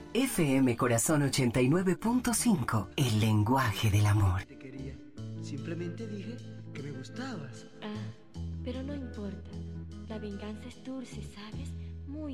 FM Corazón 89.5, el lenguaje del amor. Te quería. Simplemente dije que me gustabas. Ah, pero no importa. La venganza es dulce, ¿sabes?